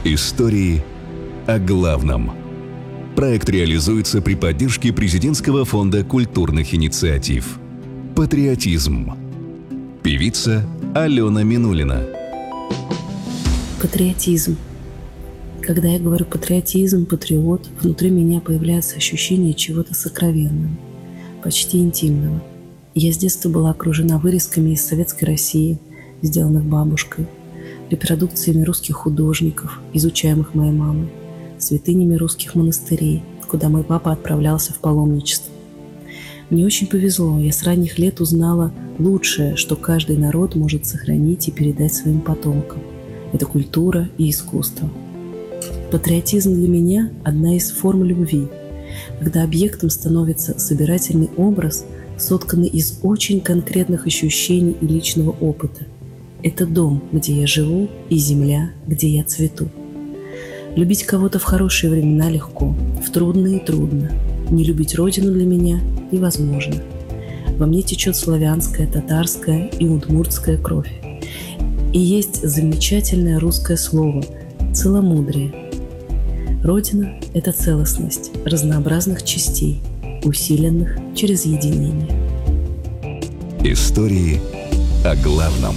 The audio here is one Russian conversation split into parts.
Истории о главном. Проект реализуется при поддержке Президентского фонда культурных инициатив. Патриотизм. Певица Алена Минулина. Патриотизм. Когда я говорю патриотизм, патриот, внутри меня появляется ощущение чего-то сокровенного, почти интимного. Я с детства была окружена вырезками из советской России, сделанных бабушкой, репродукциями русских художников, изучаемых моей мамой, святынями русских монастырей, куда мой папа отправлялся в паломничество. Мне очень повезло, я с ранних лет узнала лучшее, что каждый народ может сохранить и передать своим потомкам. Это культура и искусство. Патриотизм для меня – одна из форм любви, когда объектом становится собирательный образ, сотканный из очень конкретных ощущений и личного опыта. Это дом, где я живу, и земля, где я цвету. Любить кого-то в хорошие времена легко, в трудные трудно. Не любить родину для меня невозможно. Во мне течет славянская, татарская и удмуртская кровь. И есть замечательное русское слово – целомудрие. Родина – это целостность разнообразных частей, усиленных через единение. Истории о главном.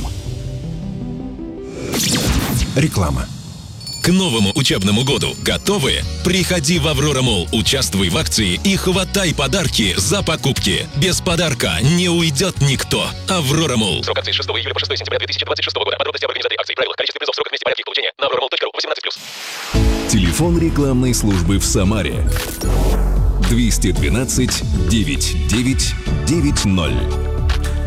Реклама. К новому учебному году готовы? Приходи в Аврора Молл, участвуй в акции и хватай подарки за покупки. Без подарка не уйдет никто. Аврора Молл. Срок акции с 6 июля по 6 сентября 2026 года. Подробности об организации акции, правила, количестве призов, сроках, месте, порядке их получения на auroramall.ru 18+. Телефон рекламной службы в Самаре 212 9990.